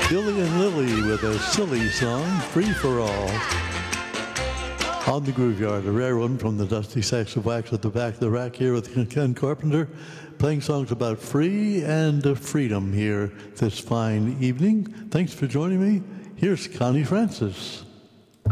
Billy and Lily with a silly song, Free for All. On the Groove Yard, a rare one from the Dusty Sacks of Wax at the back of the rack here with Ken Carpenter, playing songs about free and freedom here this fine evening. Thanks for joining me. Here's Connie Francis.